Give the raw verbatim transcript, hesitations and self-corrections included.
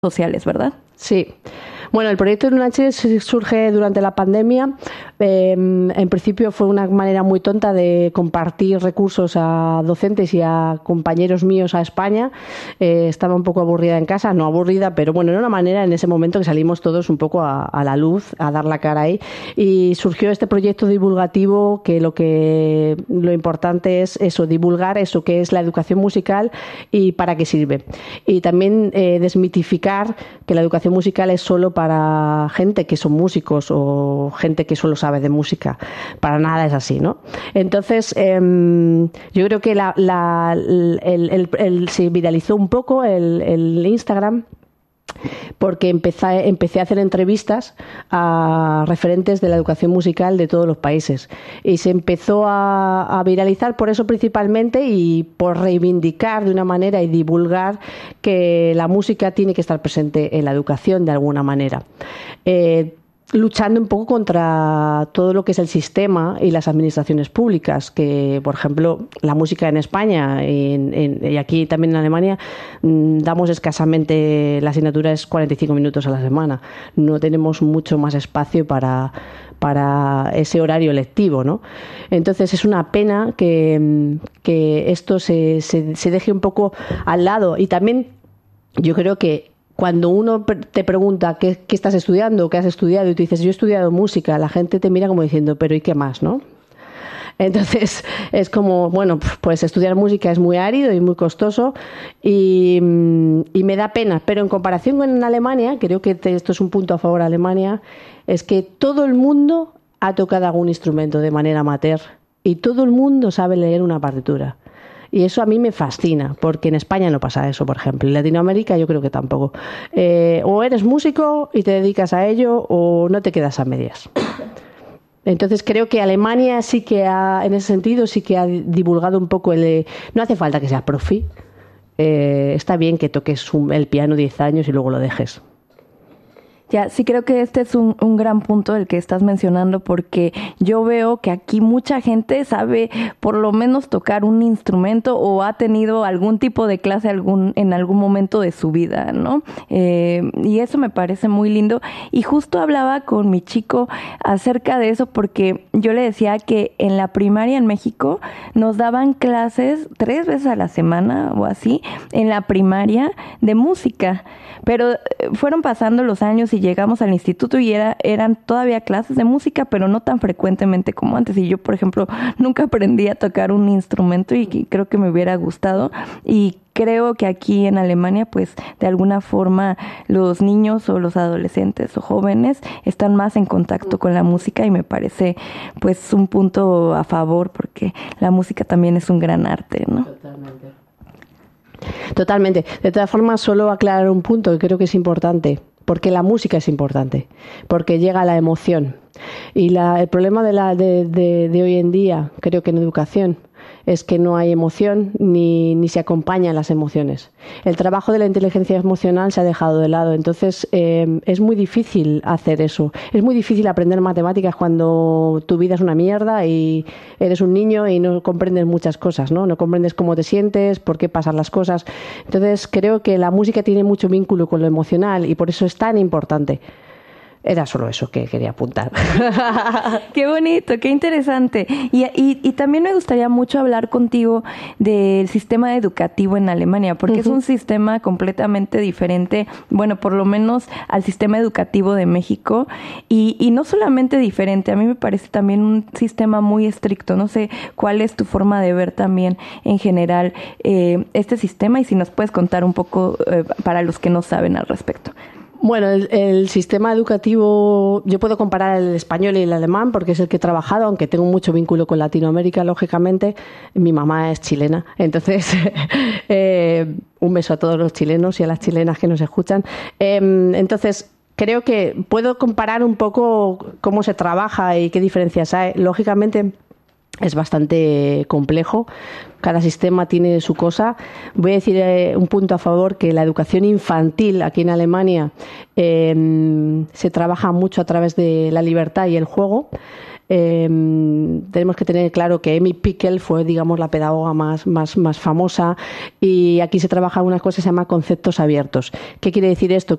sociales, ¿verdad? Sí. Bueno, el proyecto de UNACHE surge durante la pandemia. Eh, en principio fue una manera muy tonta de compartir recursos a docentes y a compañeros míos a España. Eh, estaba un poco aburrida en casa, no aburrida, pero bueno, era una manera en ese momento que salimos todos un poco a, a la luz, a dar la cara ahí. Y surgió este proyecto divulgativo que lo que lo importante es eso, divulgar eso que es la educación musical y para qué sirve. Y también eh, desmitificar que la educación musical es solo para para gente que son músicos o gente que solo sabe de música. Para nada es así, ¿no? Entonces, eh, yo creo que la, la, el, el, el, se viralizó un poco el, el Instagram porque empecé, empecé a hacer entrevistas a referentes de la educación musical de todos los países y se empezó a, a viralizar por eso principalmente y por reivindicar de una manera y divulgar que la música tiene que estar presente en la educación de alguna manera. Eh, luchando un poco contra todo lo que es el sistema y las administraciones públicas, que, por ejemplo, la música en España en, en, y aquí también en Alemania mmm, damos escasamente, la asignatura es cuarenta y cinco minutos a la semana. No tenemos mucho más espacio para, para ese horario lectivo, ¿no? Entonces es una pena que, que esto se, se, se deje un poco al lado. Y también yo creo que cuando uno te pregunta qué, qué estás estudiando, qué has estudiado, y tú dices, yo he estudiado música, la gente te mira como diciendo, pero ¿y qué más, no? Entonces es como, bueno, pues estudiar música es muy árido y muy costoso y, y me da pena. Pero en comparación con Alemania, creo que esto es un punto a favor de Alemania, es que todo el mundo ha tocado algún instrumento de manera amateur y todo el mundo sabe leer una partitura. Y eso a mí me fascina, porque en España no pasa eso, por ejemplo. En Latinoamérica yo creo que tampoco. Eh, o eres músico y te dedicas a ello, o no te quedas a medias. Entonces creo que Alemania sí que ha, en ese sentido, sí que ha divulgado un poco el... Eh, no hace falta que seas profi. Eh, está bien que toques un, el piano diez años y luego lo dejes. Ya, sí creo que este es un, un gran punto el que estás mencionando, porque yo veo que aquí mucha gente sabe por lo menos tocar un instrumento o ha tenido algún tipo de clase algún, en algún momento de su vida, ¿no? Eh, y eso me parece muy lindo. Y justo hablaba con mi chico acerca de eso, porque yo le decía que en la primaria en México nos daban clases tres veces a la semana o así, en la primaria de música. Pero fueron pasando los años y llegamos al instituto y era, eran todavía clases de música, pero no tan frecuentemente como antes. Y yo, por ejemplo, nunca aprendí a tocar un instrumento y creo que me hubiera gustado. Y creo que aquí en Alemania, pues, de alguna forma, los niños o los adolescentes o jóvenes están más en contacto con la música y me parece, pues, un punto a favor porque la música también es un gran arte, ¿no? Totalmente. Totalmente. De todas formas, solo aclarar un punto que creo que es importante, porque la música es importante, porque llega la emoción. Y la, el problema de, la, de, de, de hoy en día, creo que en educación, es que no hay emoción ni, ni se acompañan las emociones. El trabajo de la inteligencia emocional se ha dejado de lado, entonces eh, es muy difícil hacer eso. Es muy difícil aprender matemáticas cuando tu vida es una mierda y eres un niño y no comprendes muchas cosas, ¿no? No comprendes cómo te sientes, por qué pasan las cosas. Entonces creo que la música tiene mucho vínculo con lo emocional y por eso es tan importante. Era solo eso que quería apuntar. Qué bonito, qué interesante. Y, y, y también me gustaría mucho hablar contigo del sistema educativo en Alemania, porque uh-huh. es un sistema completamente diferente, bueno, por lo menos al sistema educativo de México. Y, y no solamente diferente, a mí me parece también un sistema muy estricto. No sé cuál es tu forma de ver también en general eh, este sistema y si nos puedes contar un poco eh, para los que no saben al respecto. Bueno, el, el sistema educativo, yo puedo comparar el español y el alemán porque es el que he trabajado, aunque tengo mucho vínculo con Latinoamérica, lógicamente. Mi mamá es chilena, entonces eh, un beso a todos los chilenos y a las chilenas que nos escuchan. Eh, entonces, creo que puedo comparar un poco cómo se trabaja y qué diferencias hay. Lógicamente, es bastante complejo, cada sistema tiene su cosa. Voy a decir eh, un punto a favor, que la educación infantil aquí en Alemania eh, se trabaja mucho a través de la libertad y el juego. Eh, tenemos que tener claro que Amy Pickle fue, digamos, la pedagoga más, más, más famosa, y aquí se trabaja una cosa que se llama conceptos abiertos. ¿Qué quiere decir esto?